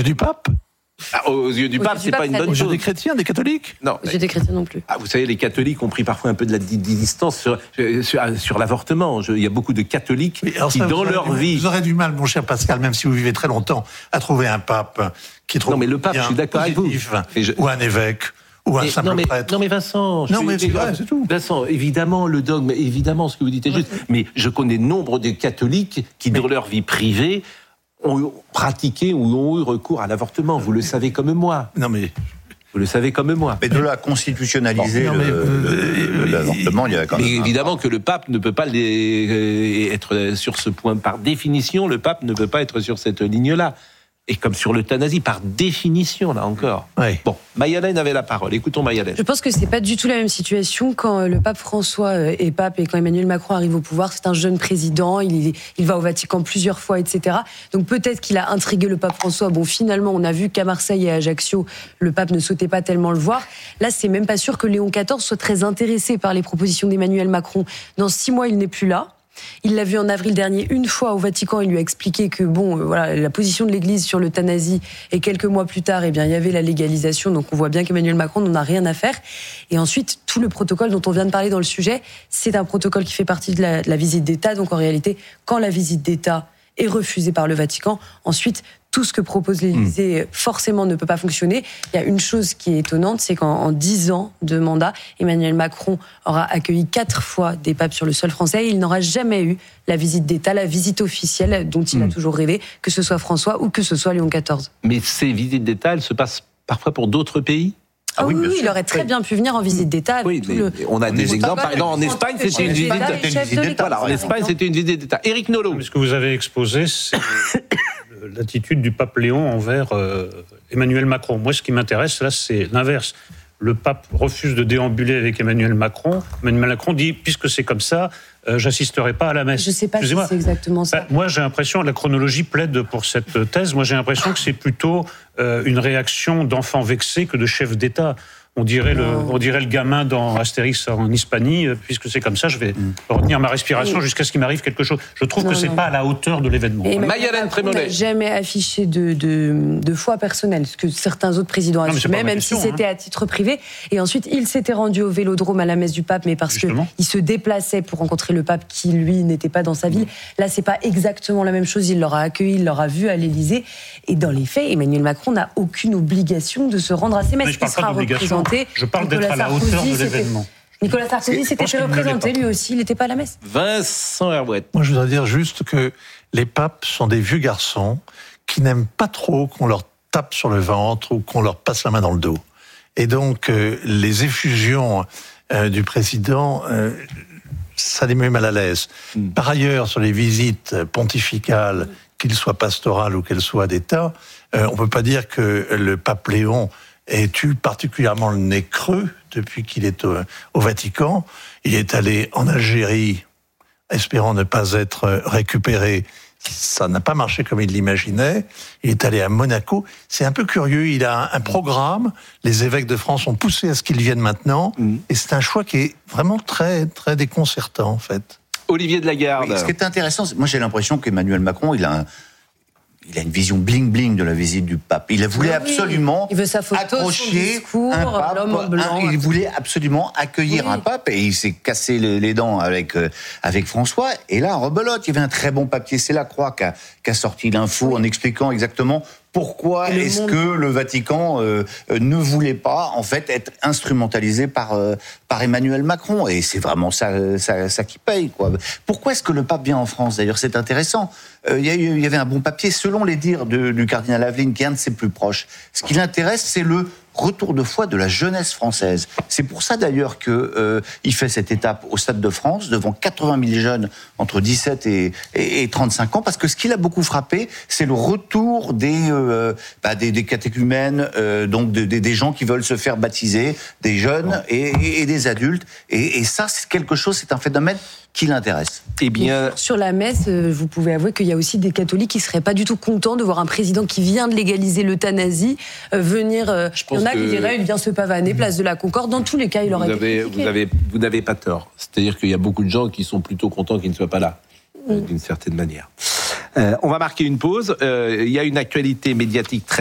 yeux du pape? Aux yeux du pape, c'est pas une bonne chose. Aux yeux des chrétiens, des catholiques? Non. Aux yeux des chrétiens non plus. Vous savez, les catholiques ont pris parfois un peu de la distance sur l'avortement. Il y a beaucoup de catholiques qui, dans leur vie... Vous aurez du mal, mon cher Pascal, même si vous vivez très longtemps, à trouver un pape qui trouve... Non, mais le pape, je suis d'accord avec vous. Ou un évêque, ou un simple prêtre. Non, mais Vincent... c'est vrai, c'est tout. Vincent, évidemment, le dogme, évidemment, ce que vous dites est juste. Mais je connais nombre de catholiques qui, dans leur vie privée, ont pratiqué ou ont eu recours à l'avortement. Vous le savez comme moi. Non, mais... Vous le savez comme moi. Mais de la constitutionnaliser l'avortement, il y a quand même... Mais évidemment que le pape ne peut pas être sur ce point. Par définition, le pape ne peut pas être sur cette ligne-là. Et comme sur l'euthanasie, par définition, là encore. Oui. Bon, Mayalène avait la parole. Écoutons Mayalène. Je pense que c'est pas du tout la même situation quand le pape François est pape et quand Emmanuel Macron arrive au pouvoir. C'est un jeune président, il va au Vatican plusieurs fois, etc. Donc peut-être qu'il a intrigué le pape François. Bon, finalement, on a vu qu'à Marseille et à Ajaccio, le pape ne souhaitait pas tellement le voir. Là, c'est même pas sûr que Léon XIV soit très intéressé par les propositions d'Emmanuel Macron. Dans 6 mois, il n'est plus là. Il l'a vu en avril dernier une fois au Vatican. Il lui a expliqué que voilà, la position de l'Église sur l'euthanasie, et quelques mois plus tard, il y avait la légalisation. Donc on voit bien qu'Emmanuel Macron n'en a rien à faire. Et ensuite, tout le protocole dont on vient de parler dans le sujet, c'est un protocole qui fait partie de la visite d'État. Donc en réalité, quand la visite d'État est refusée par le Vatican, ensuite tout ce que propose l'Élysée forcément ne peut pas fonctionner. Il y a une chose qui est étonnante, c'est qu'en 10 ans de mandat, Emmanuel Macron aura accueilli 4 fois des papes sur le sol français et il n'aura jamais eu la visite d'État, la visite officielle dont il a toujours rêvé, que ce soit François ou que ce soit Léon XIV. Mais ces visites d'État, elles se passent parfois pour d'autres pays? Oui, il aurait très bien pu venir en visite d'État. Oui, on a des exemples. Par exemple, en Espagne, c'était une visite d'État. Voilà, en Espagne, c'était une visite d'État. Éric Nolot. Ce que vous avez exposé, c'est l'attitude du pape Léon envers Emmanuel Macron. Moi, ce qui m'intéresse, là, c'est l'inverse. Le pape refuse de déambuler avec Emmanuel Macron. Emmanuel Macron dit, puisque c'est comme ça, j'assisterai pas à la messe. Je ne sais pas si c'est exactement ça. Moi, j'ai l'impression, la chronologie plaide pour cette thèse, moi j'ai l'impression que c'est plutôt une réaction d'enfant vexé que de chef d'État. On dirait le gamin dans Astérix en Hispanie, puisque c'est comme ça, je vais retenir ma respiration jusqu'à ce qu'il m'arrive quelque chose. Je trouve que c'est pas à la hauteur de l'événement. Mayalène Trémollet n'a jamais affiché de foi personnelle, ce que certains autres présidents assumaient, même si c'était à titre privé. Et ensuite, il s'était rendu au Vélodrome à la messe du pape, mais parce qu'il se déplaçait pour rencontrer le pape qui, lui, n'était pas dans sa ville. Là, c'est pas exactement la même chose. Il l'aura accueilli, il l'aura vu à l'Élysée. Et dans les faits, Emmanuel Macron n'a aucune obligation de se rendre à ces messes. Il sera représenté. Je parle d'être à la hauteur de l'événement. Nicolas Sarkozy s'était fait représenter, lui aussi, il n'était pas à la messe. Vincent Herouet. Moi, je voudrais dire juste que les papes sont des vieux garçons qui n'aiment pas trop qu'on leur tape sur le ventre ou qu'on leur passe la main dans le dos. Et donc, les effusions du président, ça les met mal à l'aise. Par ailleurs, sur les visites pontificales, qu'elles soient pastorales ou qu'elles soient d'État, on ne peut pas dire que le pape Léon ait eu particulièrement le nez creux depuis qu'il est au Vatican. Il est allé en Algérie, espérant ne pas être récupéré. Ça n'a pas marché comme il l'imaginait. Il est allé à Monaco. C'est un peu curieux. Il a un programme. Les évêques de France ont poussé à ce qu'il vienne maintenant. Et c'est un choix qui est vraiment très, très déconcertant, en fait. Olivier de Lagarde. Oui, ce qui est intéressant, moi j'ai l'impression qu'Emmanuel Macron, il a une vision bling-bling de la visite du pape. Il voulait absolument accrocher un pape. L'homme en blanc. Il voulait absolument accueillir un pape et il s'est cassé les dents avec François. Et là, rebelote, il y avait un très bon papier, c'est la Croix qui a sorti l'info en expliquant exactement pourquoi est-ce que le Vatican ne voulait pas en fait être instrumentalisé par Emmanuel Macron. Et c'est vraiment ça qui paye, quoi. Pourquoi est-ce que le pape vient en France? D'ailleurs, c'est intéressant. Il y avait un bon papier, selon les dires du cardinal Aveline, qui est un de ses plus proches. Ce qui l'intéresse, c'est le retour de foi de la jeunesse française. C'est pour ça d'ailleurs qu'il fait cette étape au Stade de France devant 80 000 jeunes entre 17 et 35 ans, parce que ce qui l'a beaucoup frappé, c'est le retour des catéchumènes, donc des gens qui veulent se faire baptiser, des jeunes et des adultes. Et ça, c'est quelque chose, c'est un phénomène qui l'intéresse. Eh bien, sur la messe, vous pouvez avouer qu'il y a aussi des catholiques qui seraient pas du tout contents de voir un président qui vient de légaliser l'euthanasie venir. Il y en a qui diraient il vient se pavaner place de la Concorde. Dans tous les cas, il aurait été critiqué. Vous n'avez pas tort. C'est-à-dire qu'il y a beaucoup de gens qui sont plutôt contents qu'il ne soit pas là, d'une certaine manière. On va marquer une pause. Il y a une actualité médiatique très